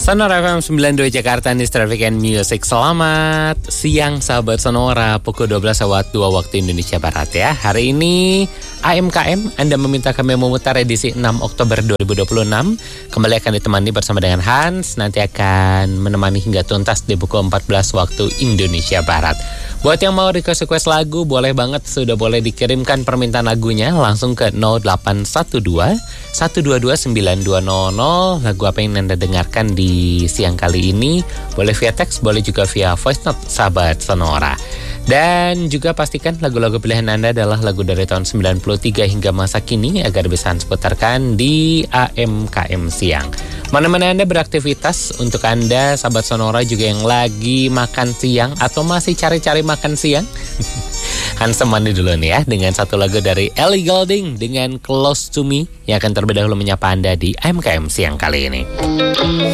Sonora FM 92 Jakarta, News Traffic and Music. Selamat siang sahabat Sonora, pukul 12 lewat 2 waktu Indonesia Barat ya. Hari ini AMKM Anda meminta kami memutar edisi 6 Oktober 2026. Kembali akan ditemani bersama dengan Hans. Nanti akan menemani hingga tuntas di pukul 14 waktu Indonesia Barat. Buat yang mau request lagu, boleh banget, sudah boleh dikirimkan permintaan lagunya langsung ke 0812 122 9200. Lagu apa yang Anda dengarkan di siang kali ini, boleh via teks, boleh juga via voice note sahabat Sonora. Dan juga pastikan lagu-lagu pilihan Anda adalah lagu dari tahun 93 hingga masa kini agar bisa seputarkan di AMKM Siang. Mana-mana Anda beraktivitas, untuk Anda sahabat Sonora juga yang lagi makan siang atau masih cari-cari makan siang, Hans temani dulu nih ya dengan satu lagu dari Ellie Goulding dengan Close to Me yang akan terlebih dahulu menyapa Anda di AMKM Siang kali ini.